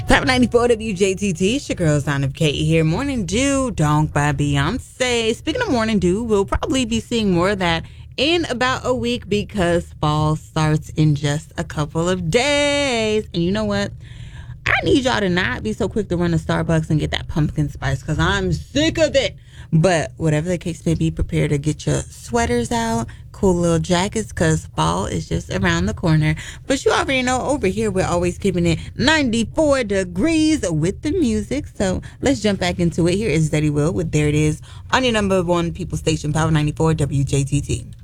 Top 94 WJTT, it's your girl, Son of Kate here. Morning Dew, Donk by Beyonce. Speaking of Morning Dew, we'll probably be seeing more of that in about a week because fall starts in just a couple of days. And you know what? I need y'all to not be so quick to run to Starbucks and get that pumpkin spice because I'm sick of it. But whatever the case may be, prepare to get your sweaters out, cool little jackets because fall is just around the corner. But you already know over here we're always keeping it 94 degrees with the music. So let's jump back into it. Here is Daddy Will with There It Is on your number one people station, Power 94 WJTT.